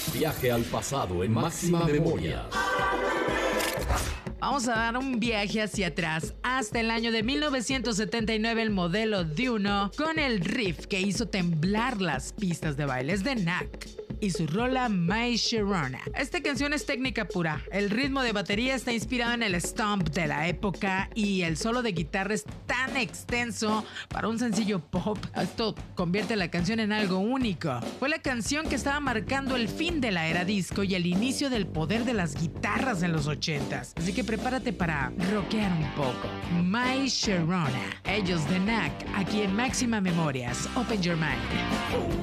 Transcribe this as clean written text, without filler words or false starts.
Viaje al pasado en Máxima Memoria. Vamos a dar un viaje hacia atrás, hasta el año de 1979, el modelo D1 con el riff que hizo temblar las pistas de bailes de Knack y su rola My Sharona. Esta canción es técnica pura. El ritmo de batería está inspirado en el stomp de la época y el solo de guitarra es tan extenso para un sencillo pop. Esto convierte la canción en algo único. Fue la canción que estaba marcando el fin de la era disco y el inicio del poder de las guitarras en los 80s. Así que prepárate para rockear un poco. My Sharona. Ellos de Knack, aquí en Máxima Memorias. Open Your Mind.